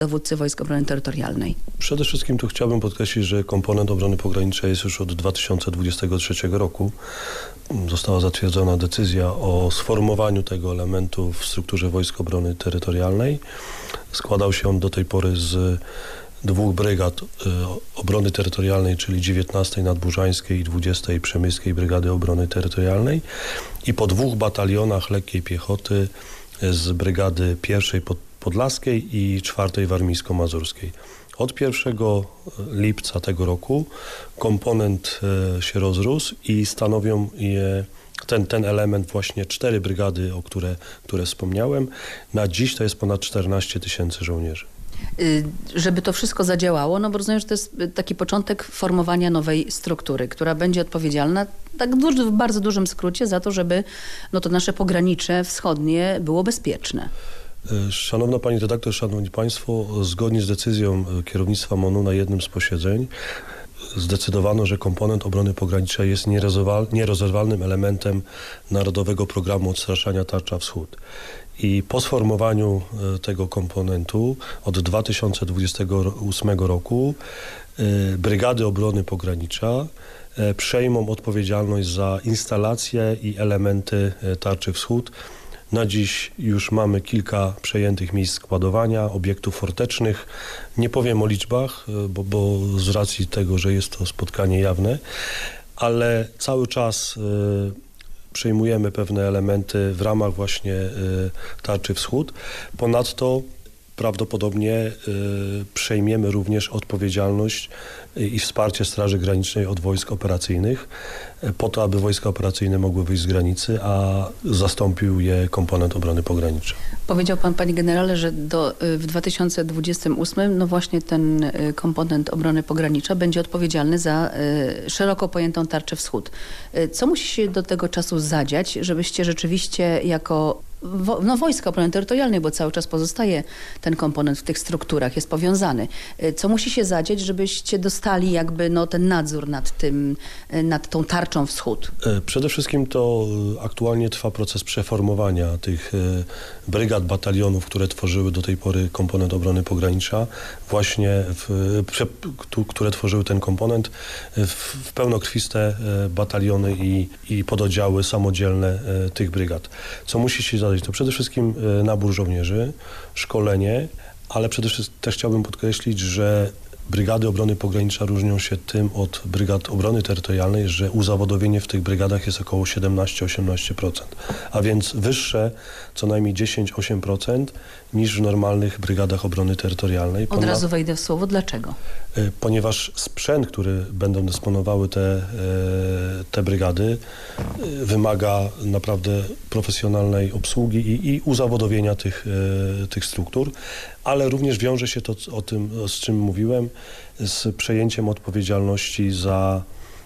dowódcy Wojsk Obrony Terytorialnej? Przede wszystkim tu chciałbym podkreślić, że komponent obrony pogranicznej jest już od 2023 roku. Została zatwierdzona decyzja o sformowaniu tego elementu w strukturze Wojsk Obrony Terytorialnej. Składał się on do tej pory z 2 brygad obrony terytorialnej, czyli 19 Nadburzańskiej i 20 Przemyskiej Brygady Obrony Terytorialnej i po 2 batalionach lekkiej piechoty z brygady 1 Podlaskiej i 4 Warmińsko-Mazurskiej. Od 1 lipca tego roku komponent się rozrósł i stanowią ten element właśnie 4 brygady, o które wspomniałem. Na dziś to jest ponad 14 000 żołnierzy. Żeby to wszystko zadziałało, no bo rozumiem, że to jest taki początek formowania nowej struktury, która będzie odpowiedzialna w bardzo dużym skrócie za to, żeby to nasze pogranicze wschodnie było bezpieczne. Szanowna Pani redaktor, Szanowni Państwo, zgodnie z decyzją kierownictwa MON-u na jednym z posiedzeń zdecydowano, że komponent obrony pogranicznej jest nierozerwalnym elementem Narodowego Programu Odstraszania Tarcza Wschód. I po sformowaniu tego komponentu od 2028 roku Brygady Obrony Pogranicza przejmą odpowiedzialność za instalacje i elementy Tarczy Wschód. Na dziś już mamy kilka przejętych miejsc składowania, obiektów fortecznych. Nie powiem o liczbach, bo z racji tego, że jest to spotkanie jawne, ale cały czas przejmujemy pewne elementy w ramach właśnie Tarczy Wschód. Ponadto prawdopodobnie przejmiemy również odpowiedzialność i wsparcie Straży Granicznej od wojsk operacyjnych po to, aby wojska operacyjne mogły wyjść z granicy, a zastąpił je komponent obrony pogranicznej. Powiedział pan, panie generale, że w 2028 właśnie ten komponent obrony pogranicza będzie odpowiedzialny za szeroko pojętą Tarczę Wschód. Co musi się do tego czasu zadziać, żebyście rzeczywiście jako Wojska Obrony Terytorialnej, bo cały czas pozostaje ten komponent w tych strukturach, jest powiązany. Co musi się zadziać, żebyście dostali ten nadzór nad tą Tarczą Wschód? Przede wszystkim to aktualnie trwa proces przeformowania tych brygad, batalionów, które tworzyły do tej pory komponent obrony pogranicza, właśnie które tworzyły ten komponent w pełnokrwiste bataliony i pododdziały samodzielne tych brygad. Co musi się zadać? To przede wszystkim nabór żołnierzy, szkolenie, ale przede wszystkim też chciałbym podkreślić, że Brygady Obrony Pogranicza różnią się tym od Brygad Obrony Terytorialnej, że uzawodowienie w tych brygadach jest około 17-18%, a więc wyższe co najmniej 10-8% niż w normalnych Brygadach Obrony Terytorialnej. Od razu wejdę w słowo. Dlaczego? Ponieważ sprzęt, który będą dysponowały te brygady, wymaga naprawdę profesjonalnej obsługi i uzawodowienia tych struktur, ale również wiąże się to o tym, z czym mówiłem, z przejęciem odpowiedzialności za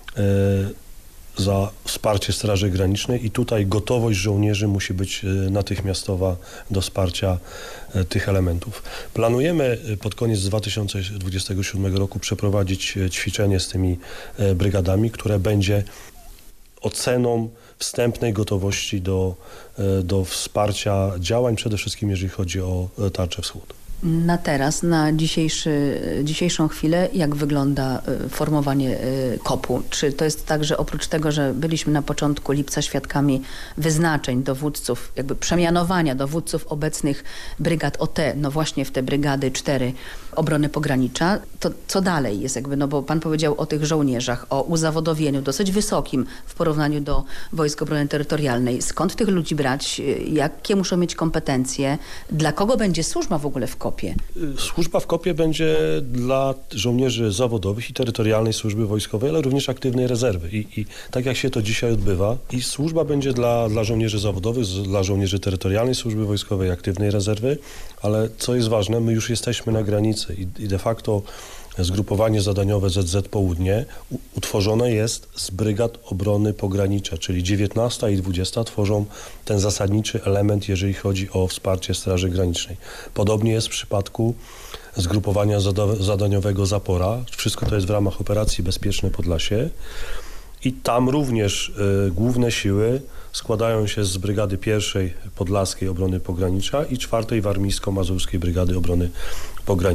wsparcie Straży Granicznej i tutaj gotowość żołnierzy musi być natychmiastowa do wsparcia tych elementów. Planujemy pod koniec 2027 roku przeprowadzić ćwiczenie z tymi brygadami, które będzie oceną wstępnej gotowości do wsparcia działań, przede wszystkim jeżeli chodzi o Tarczę Wschód. Na teraz, na dzisiejszą chwilę, jak wygląda formowanie KOP-u? Czy to jest tak, że oprócz tego, że byliśmy na początku lipca świadkami wyznaczeń dowódców, przemianowania dowódców obecnych brygad OT, właśnie w te brygady 4 obrony pogranicza, to co dalej jest bo pan powiedział o tych żołnierzach, o uzawodowieniu dosyć wysokim w porównaniu do Wojsk Obrony Terytorialnej. Skąd tych ludzi brać? Jakie muszą mieć kompetencje? Dla kogo będzie służba w ogóle w KOP-ie? Służba w KOP-ie będzie dla żołnierzy zawodowych i terytorialnej służby wojskowej, ale również aktywnej rezerwy. I tak jak się to dzisiaj odbywa, i służba będzie dla żołnierzy zawodowych, dla żołnierzy terytorialnej służby wojskowej, aktywnej rezerwy, ale co jest ważne, my już jesteśmy na granicy i de facto zgrupowanie zadaniowe ZZ Południe utworzone jest z Brygad Obrony Pogranicza, czyli 19 i 20 tworzą ten zasadniczy element, jeżeli chodzi o wsparcie Straży Granicznej. Podobnie jest w przypadku zgrupowania zadaniowego Zapora. Wszystko to jest w ramach operacji Bezpieczne Podlasie i tam również główne siły składają się z Brygady 1. Podlaskiej Obrony Pogranicza i 4. Warmińsko-Mazurskiej Brygady Obrony Pogranicza.